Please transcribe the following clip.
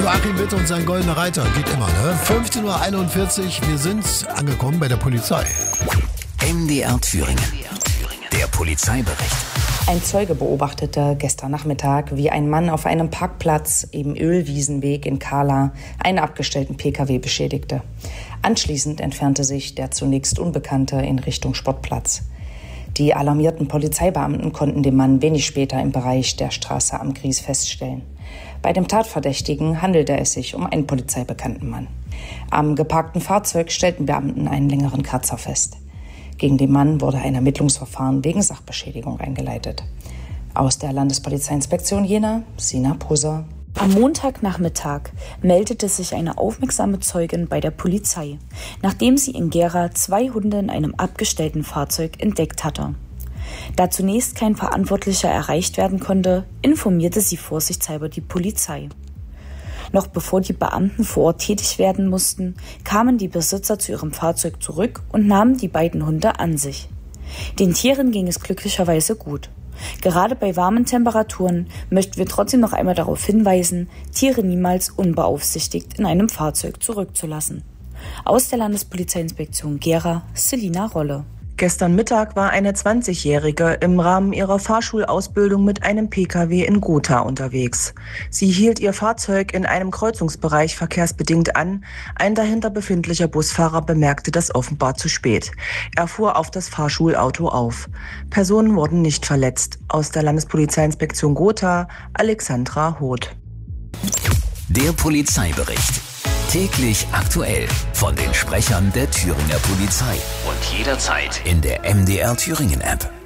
Joachim Witte und sein goldener Reiter. Geht immer, ne? 15:41 Uhr. Wir sind angekommen bei der Polizei. MDR Thüringen. Der Polizeibericht. Ein Zeuge beobachtete gestern Nachmittag, wie ein Mann auf einem Parkplatz im Ölwiesenweg in Kahla einen abgestellten Pkw beschädigte. Anschließend entfernte sich der zunächst Unbekannte in Richtung Sportplatz. Die alarmierten Polizeibeamten konnten den Mann wenig später im Bereich der Straße am Gries feststellen. Bei dem Tatverdächtigen handelte es sich um einen polizeibekannten Mann. Am geparkten Fahrzeug stellten Beamten einen längeren Kratzer fest. Gegen den Mann wurde ein Ermittlungsverfahren wegen Sachbeschädigung eingeleitet. Aus der Landespolizeiinspektion Jena, Sina Poser. Am Montagnachmittag meldete sich eine aufmerksame Zeugin bei der Polizei, nachdem sie in Gera 2 Hunde in einem abgestellten Fahrzeug entdeckt hatte. Da zunächst kein Verantwortlicher erreicht werden konnte, informierte sie vorsichtshalber die Polizei. Noch bevor die Beamten vor Ort tätig werden mussten, kamen die Besitzer zu ihrem Fahrzeug zurück und nahmen die beiden Hunde an sich. Den Tieren ging es glücklicherweise gut. Gerade bei warmen Temperaturen möchten wir trotzdem noch einmal darauf hinweisen, Tiere niemals unbeaufsichtigt in einem Fahrzeug zurückzulassen. Aus der Landespolizeiinspektion Gera, Selina Rolle. Gestern Mittag war eine 20-Jährige im Rahmen ihrer Fahrschulausbildung mit einem Pkw in Gotha unterwegs. Sie hielt ihr Fahrzeug in einem Kreuzungsbereich verkehrsbedingt an. Ein dahinter befindlicher Busfahrer bemerkte das offenbar zu spät. Er fuhr auf das Fahrschulauto auf. Personen wurden nicht verletzt. Aus der Landespolizeiinspektion Gotha, Alexandra Hoth. Der Polizeibericht. Täglich aktuell von den Sprechern der Thüringer Polizei und jederzeit in der MDR Thüringen App.